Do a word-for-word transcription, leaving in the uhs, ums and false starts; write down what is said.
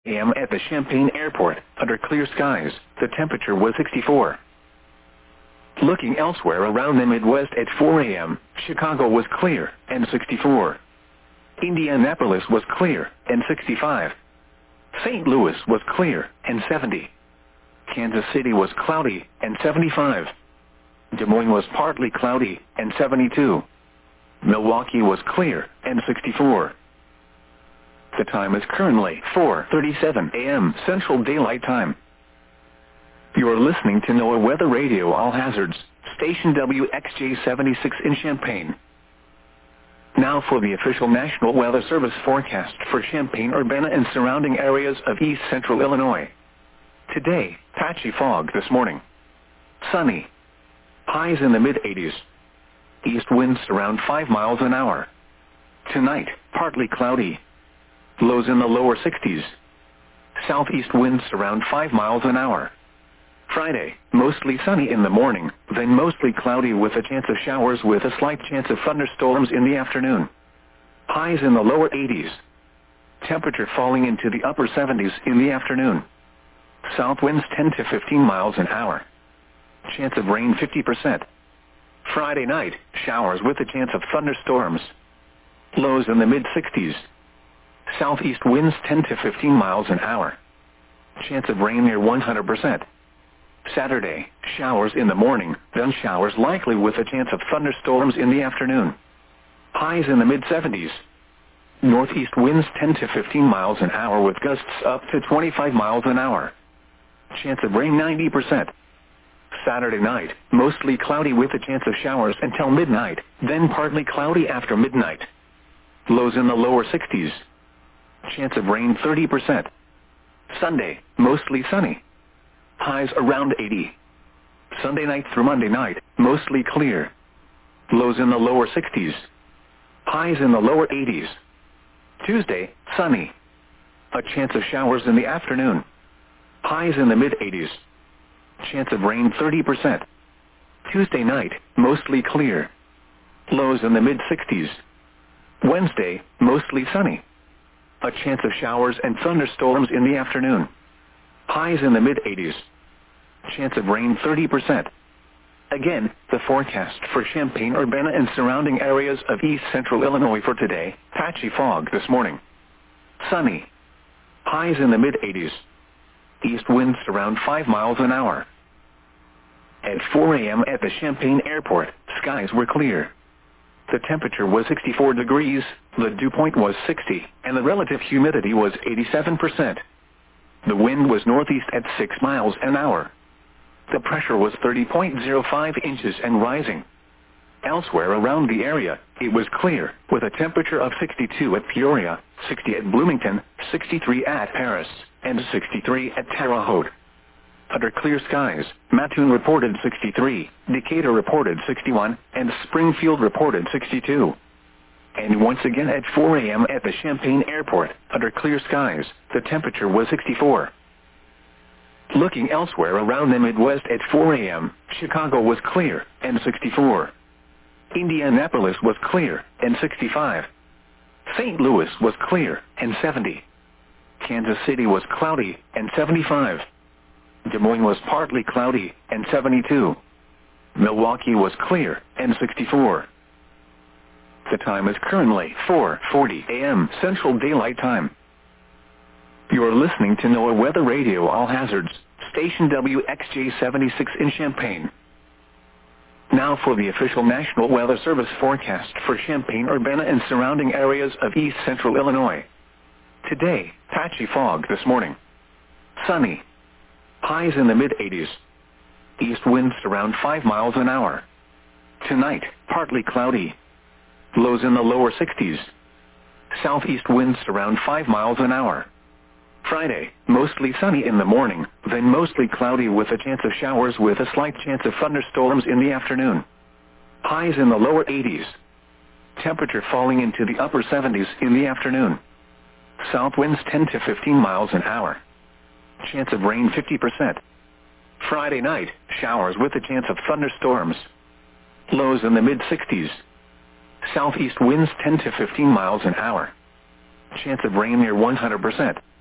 a m at the Champaign Airport, under clear skies, the temperature was sixty-four. Looking elsewhere around the Midwest at four a m, Chicago was clear, and sixty-four. Indianapolis was clear, and sixty-five. Saint Louis was clear, and seventy. Kansas City was cloudy, and seventy-five. Des Moines was partly cloudy, and seventy-two. Milwaukee was clear, and sixty-four. The time is currently four thirty-seven a m Central Daylight Time. You are listening to NOAA Weather Radio All Hazards, station W X J seventy-six in Champaign. Now for the official National Weather Service forecast for Champaign-Urbana and surrounding areas of east central Illinois. Today, patchy fog this morning. Sunny. Highs in the mid eighties. East winds around five miles an hour. Tonight, partly cloudy. Lows in the lower sixties. Southeast winds around five miles an hour. Friday, mostly sunny in the morning, then mostly cloudy with a chance of showers with a slight chance of thunderstorms in the afternoon. Highs in the lower eighties. Temperature falling into the upper seventies in the afternoon. South winds ten to fifteen miles an hour. Chance of rain fifty percent. Friday night, showers with a chance of thunderstorms. Lows in the mid sixties. Southeast winds ten to fifteen miles an hour. Chance of rain near one hundred percent. Saturday, showers in the morning, then showers likely with a chance of thunderstorms in the afternoon. Highs in the mid seventies. Northeast winds ten to fifteen miles an hour with gusts up to twenty-five miles an hour. Chance of rain ninety percent. Saturday night, mostly cloudy with a chance of showers until midnight, then partly cloudy after midnight. Lows in the lower sixties. Chance of rain thirty percent. Sunday, mostly sunny. Highs around eighty. Sunday night through Monday night, mostly clear. Lows in the lower sixties. Highs in the lower eighties. Tuesday, sunny. A chance of showers in the afternoon. Highs in the mid eighties. Chance of rain thirty percent. Tuesday night, mostly clear. Lows in the mid sixties. Wednesday, mostly sunny. A chance of showers and thunderstorms in the afternoon. Highs in the mid eighties. Chance of rain thirty percent. Again, the forecast for Champaign-Urbana and surrounding areas of east central Illinois for today, patchy fog this morning. Sunny. Highs in the mid eighties. East winds around five miles an hour. At four a m at the Champaign Airport, skies were clear. The temperature was sixty-four degrees, the dew point was sixty, and the relative humidity was eighty-seven percent. The wind was northeast at six miles an hour. The pressure was thirty point zero five inches and rising. Elsewhere around the area, it was clear, with a temperature of sixty-two at Peoria, sixty at Bloomington, sixty-three at Paris, and sixty-three at Terre Haute. Under clear skies, Mattoon reported sixty-three, Decatur reported sixty-one, and Springfield reported sixty-two. And once again at four a m at the Champaign Airport, under clear skies, the temperature was sixty-four. Looking elsewhere around the Midwest at four a m, Chicago was clear, and sixty-four. Indianapolis was clear, and sixty-five. Saint Louis was clear, and seventy. Kansas City was cloudy, and seventy-five. Des Moines was partly cloudy, and seventy-two. Milwaukee was clear, and sixty-four. The time is currently four forty a m Central Daylight Time. You are listening to NOAA Weather Radio All Hazards, station W X J seventy-six in Champaign. Now for the official National Weather Service forecast for Champaign-Urbana and surrounding areas of east central Illinois. Today, patchy fog this morning. Sunny. Highs in the mid eighties. East winds around five miles an hour. Tonight, partly cloudy. Lows in the lower sixties. Southeast winds around five miles an hour. Friday, mostly sunny in the morning, then mostly cloudy with a chance of showers with a slight chance of thunderstorms in the afternoon. Highs in the lower eighties. Temperature falling into the upper seventies in the afternoon. South winds ten to fifteen miles an hour. Chance of rain fifty percent. Friday night, showers with a chance of thunderstorms. Lows in the mid sixties. Southeast winds ten to fifteen miles an hour. Chance of rain near one hundred percent.